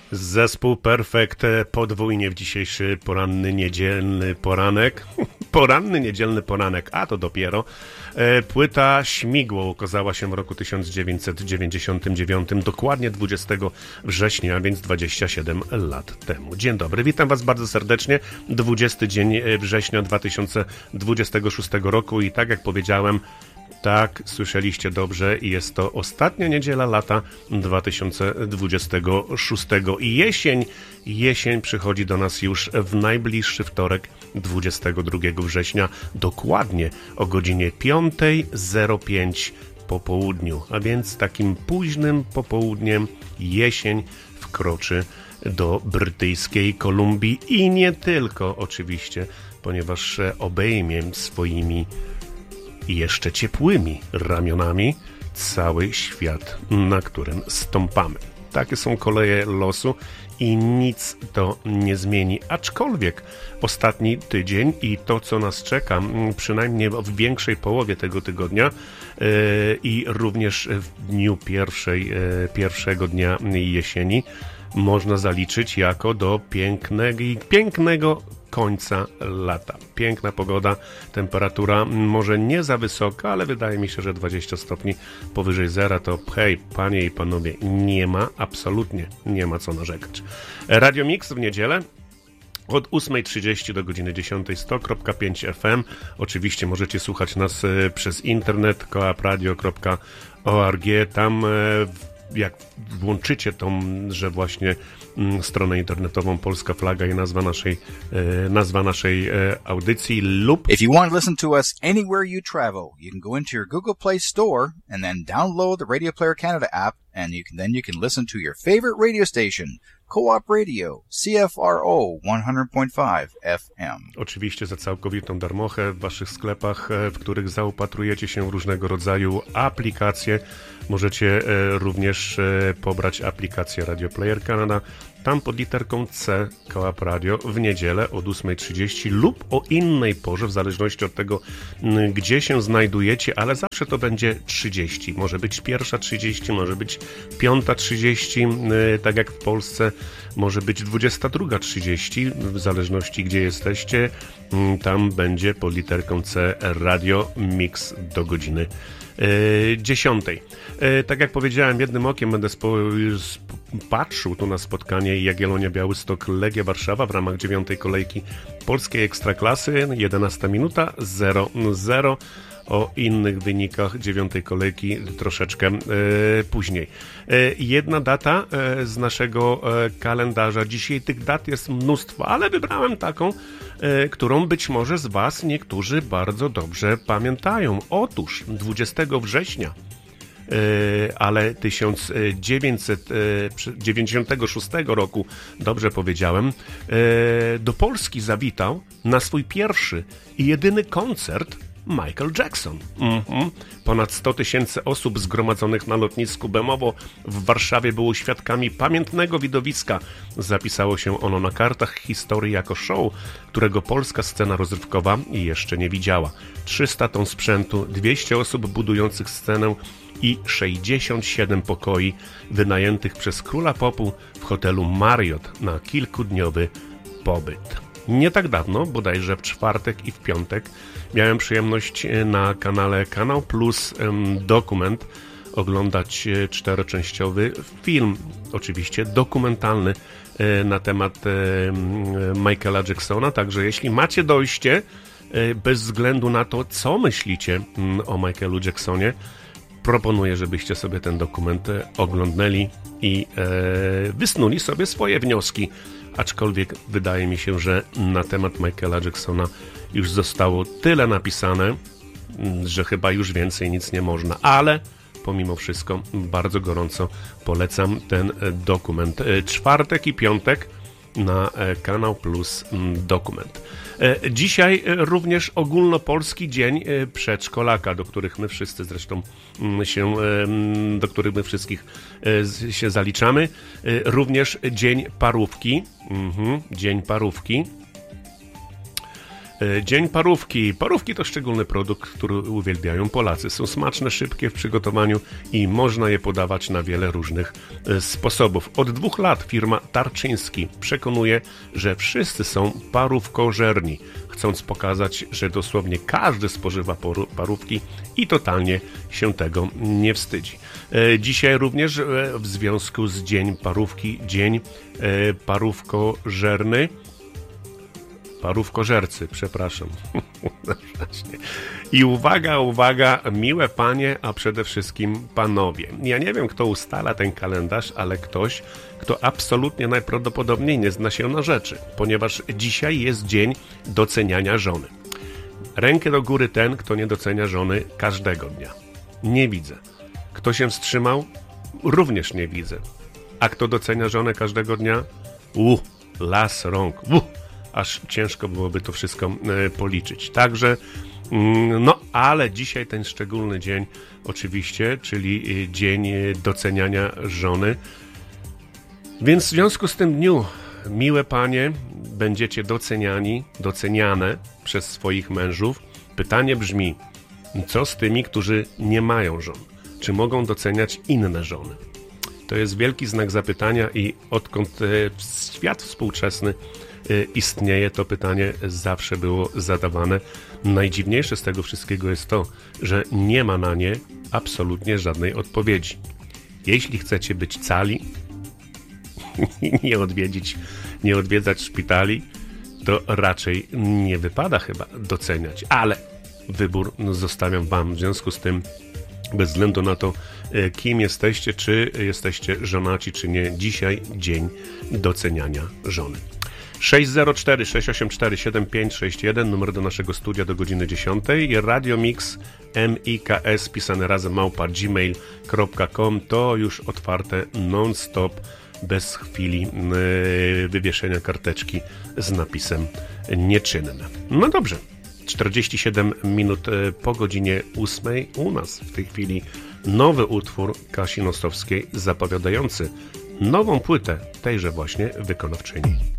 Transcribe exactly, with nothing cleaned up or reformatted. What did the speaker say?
Zespół Perfekt podwójnie w dzisiejszy poranny niedzielny poranek. Poranny niedzielny poranek, a to dopiero. Płyta Śmigło ukazała się w roku tysiąc dziewięćset dziewięćdziesiątym dziewiątym, dokładnie dwudziestego września, a więc dwadzieścia siedem lat temu. Dzień dobry, witam Was bardzo serdecznie. dwudziesty dzień września dwa tysiące dwudziestego szóstego roku i tak jak powiedziałem, tak, słyszeliście dobrze, jest to ostatnia niedziela lata dwa tysiące dwudziestego szóstego i jesień, jesień przychodzi do nas już w najbliższy wtorek, dwudziestego drugiego września, dokładnie o godzinie piąta zero pięć po południu, a więc takim późnym popołudniem jesień wkroczy do brytyjskiej Kolumbii i nie tylko oczywiście, ponieważ obejmie swoimi i jeszcze ciepłymi ramionami cały świat, na którym stąpamy. Takie są koleje losu i nic to nie zmieni. Aczkolwiek ostatni tydzień i to, co nas czeka, przynajmniej w większej połowie tego tygodnia yy, i również w dniu pierwszej, yy, pierwszego dnia jesieni, można zaliczyć jako do pięknego, pięknego końca lata. Piękna pogoda, temperatura może nie za wysoka, ale wydaje mi się, że dwadzieścia stopni powyżej zera to hej, panie i panowie, nie ma, absolutnie nie ma co narzekać. Radio Mix w niedzielę od ósmej trzydzieści do godziny dziesiątej, sto przecinek pięć F M. Oczywiście możecie słuchać nas przez internet, koapradio kropka org. Tam jak włączycie tą, że właśnie mm, stronę internetową Polska Flaga i nazwa naszej, e, nazwa naszej e, audycji lub... If you want to listen to us anywhere you travel, you can go into your Google Play Store and then download the Radio Player Canada app and you can, then you can listen to your favorite radio station, Co-op Radio, C F R O sto przecinek pięć F M. Oczywiście za całkowitą darmochę w waszych sklepach, w których zaopatrujecie się różnego rodzaju aplikacje. Możecie również pobrać aplikację Radio Player Canada, tam pod literką C Co-op Radio w niedzielę od ósmej trzydzieści lub o innej porze, w zależności od tego, gdzie się znajdujecie, ale zawsze to będzie trzydzieści. Może być pierwsza trzydzieści, może być piąta trzydzieści, tak jak w Polsce, może być dwudziesta druga trzydzieści, w zależności gdzie jesteście. Tam będzie pod literką C Radio Mix do godziny dziesiątej. Tak jak powiedziałem, jednym okiem będę spo, sp, patrzył tu na spotkanie Jagiellonia Białystok Legia Warszawa w ramach dziewiątej kolejki polskiej Ekstraklasy. jedenasta minuta, zero zero. O innych wynikach dziewiątej kolejki troszeczkę e, później. E, jedna data e, z naszego e, kalendarza. Dzisiaj tych dat jest mnóstwo, ale wybrałem taką, e, którą być może z Was niektórzy bardzo dobrze pamiętają. Otóż dwudziestego września, e, ale tysiąc dziewięćset dziewięćdziesiątego szóstego roku, dobrze powiedziałem, e, do Polski zawitał na swój pierwszy i jedyny koncert Michael Jackson. Mm-hmm. Ponad sto tysięcy osób zgromadzonych na lotnisku Bemowo w Warszawie było świadkami pamiętnego widowiska. Zapisało się ono na kartach historii jako show, którego polska scena rozrywkowa jeszcze nie widziała. trzysta ton sprzętu, dwieście osób budujących scenę i sześćdziesiąt siedem pokoi wynajętych przez króla popu w hotelu Marriott na kilkudniowy pobyt. Nie tak dawno, bodajże w czwartek i w piątek, miałem przyjemność na kanale Kanał Plus Dokument oglądać czteroczęściowy film, oczywiście dokumentalny na temat Michaela Jacksona, także jeśli macie dojście, bez względu na to, co myślicie o Michaelu Jacksonie, proponuję, żebyście sobie ten dokument oglądnęli i wysnuli sobie swoje wnioski. Aczkolwiek wydaje mi się, że na temat Michaela Jacksona już zostało tyle napisane, że chyba już więcej nic nie można. Ale pomimo wszystko bardzo gorąco polecam ten dokument. Czwartek i piątek na Kanał Plus Dokument. Dzisiaj również ogólnopolski dzień przedszkolaka, do których my wszyscy zresztą się, do których my wszystkich się zaliczamy. Również dzień parówki. Mhm, dzień parówki. Dzień parówki. Parówki to szczególny produkt, który uwielbiają Polacy. Są smaczne, szybkie w przygotowaniu i można je podawać na wiele różnych sposobów. Od dwóch lat firma Tarczyński przekonuje, że wszyscy są parówkożerni, chcąc pokazać, że dosłownie każdy spożywa parówki i totalnie się tego nie wstydzi. Dzisiaj również w związku z Dzień Parówki, Dzień Parówkożerny, Parówkożercy, przepraszam. I uwaga, uwaga, miłe panie, a przede wszystkim panowie. Ja nie wiem, kto ustala ten kalendarz, ale ktoś, kto absolutnie najprawdopodobniej nie zna się na rzeczy, ponieważ dzisiaj jest dzień doceniania żony. Rękę do góry ten, kto nie docenia żony każdego dnia. Nie widzę. Kto się wstrzymał? Również nie widzę. A kto docenia żonę każdego dnia? Uh, las rąk. Uh. Aż ciężko byłoby to wszystko e, policzyć. Także, mm, no ale dzisiaj ten szczególny dzień oczywiście, czyli dzień doceniania żony. Więc w związku z tym dniu, miłe panie, będziecie doceniani, doceniane przez swoich mężów. Pytanie brzmi, co z tymi, którzy nie mają żon? Czy mogą doceniać inne żony? To jest wielki znak zapytania i odkąd e, świat współczesny istnieje, to pytanie zawsze było zadawane. Najdziwniejsze z tego wszystkiego jest to, że nie ma na nie absolutnie żadnej odpowiedzi. Jeśli chcecie być cali i nie odwiedzić, nie odwiedzać szpitali, to raczej nie wypada chyba doceniać, ale wybór zostawiam wam. W związku z tym, bez względu na to, kim jesteście, czy jesteście żonaci, czy nie, dzisiaj dzień doceniania żony. sześć zero cztery, sześć osiem cztery, siedem pięć sześć jeden, numer do naszego studia do godziny dziesiątej i Radio Mix M I K S pisane razem małpa gmail kropka com to już otwarte non-stop, bez chwili yy, wywieszenia karteczki z napisem nieczynne. No dobrze, czterdzieści siedem minut po godzinie ósmej u nas w tej chwili nowy utwór Kasi Nosowskiej zapowiadający nową płytę tejże właśnie wykonawczyni.